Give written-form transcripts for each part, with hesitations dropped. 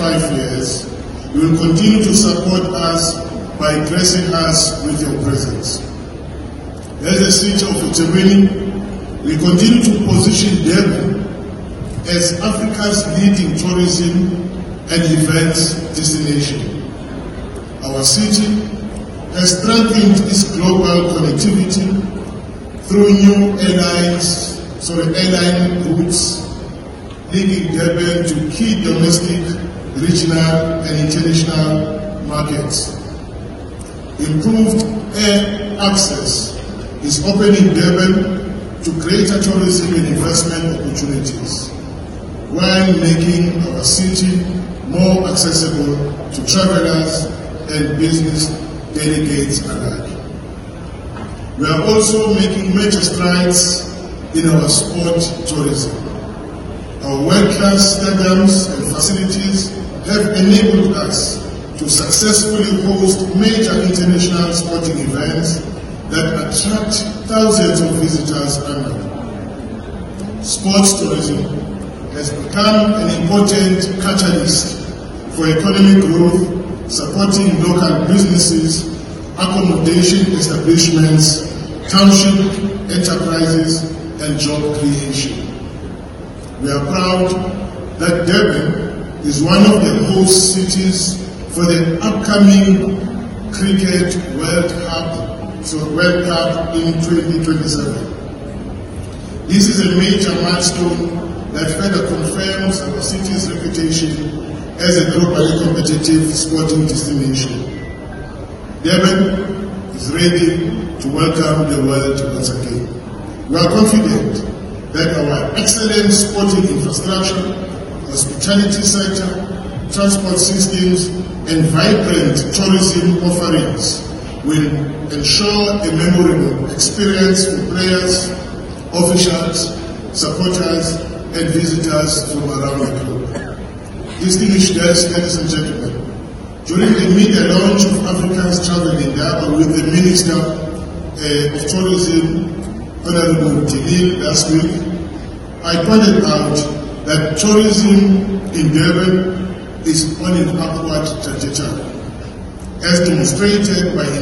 5 years, you will continue to support us by gracing us with your presence. As a city of eThekwini, we continue to position Durban as Africa's leading tourism and events destination. Our city has strengthened its global connectivity through new airline routes linking Durban to key domestic, regional and international markets. Improved air access is opening Durban to greater tourism and investment opportunities, while making our city more accessible to travelers and business delegates alike. We are also making major strides in our sport tourism. Our world-class stadiums and facilities have enabled us to successfully host major international sporting events that attract thousands of visitors annually. Sports tourism has become an important catalyst for economic growth, supporting local businesses, accommodation establishments, township enterprises, and job creation. We are proud that Durban is one of the host cities for the upcoming Cricket World Cup in 2027. This is a major milestone that further confirms our city's reputation as a globally competitive sporting destination. Durban is ready to welcome the world once again. We are confident that our excellent sporting infrastructure, hospitality sector, transport systems, and vibrant tourism offerings will ensure a memorable experience for players, officials, supporters, and visitors from around the globe. Distinguished guests, ladies and gentlemen, during the media launch of Africans Travel in Durban with the Minister of Tourism, Honorable Dilil, last week, I pointed out that tourism in Durban is on an upward trajectory, as demonstrated by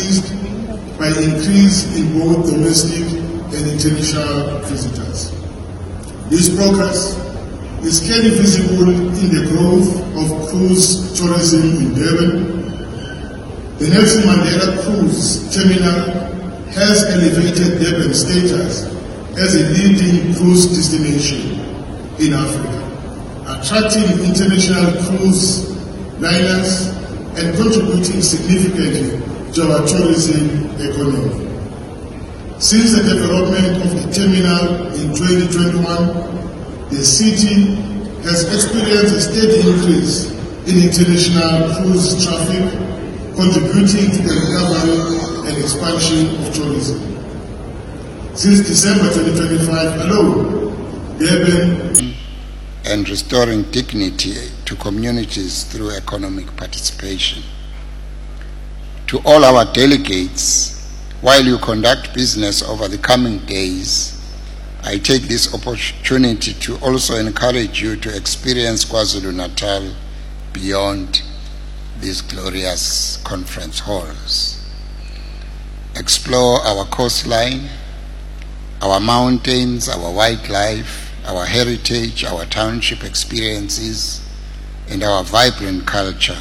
increase in both domestic and international visitors. This progress is clearly visible in the growth of cruise tourism in Durban. The Nelson Mandela Cruise Terminal has elevated Durban's status as a leading cruise destination in Africa, attracting international cruise liners and contributing significantly to our tourism economy. Since the development of the terminal in 2021, the city has experienced a steady increase in international cruise traffic, contributing to the recovery and expansion of tourism. Since December 2025 alone, Durban and restoring dignity to communities through economic participation. To all our delegates, while you conduct business over the coming days, I take this opportunity to also encourage you to experience KwaZulu-Natal beyond these glorious conference halls. Explore our coastline, our mountains, our wildlife, our heritage, our township experiences, and our vibrant culture.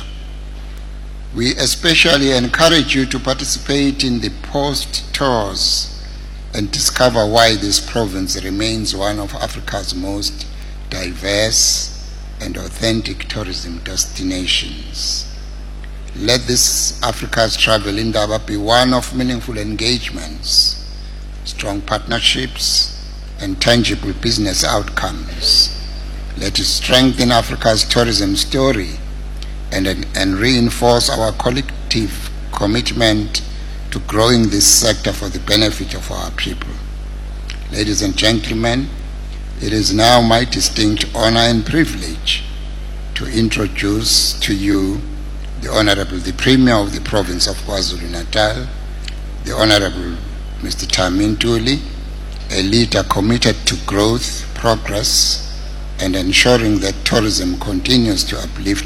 We especially encourage you to participate in the post tours and discover why this province remains one of Africa's most diverse and authentic tourism destinations. Let this Africa's Travel Indaba be one of meaningful engagements, strong partnerships, and tangible business outcomes. Let it strengthen Africa's tourism story and reinforce our collective commitment to growing this sector for the benefit of our people. Ladies and gentlemen, it is now my distinct honor and privilege to introduce to you the Premier of the Province of KwaZulu-Natal, the Honorable Mr. Tami Ntuli, a leader committed to growth, progress, and ensuring that tourism continues to uplift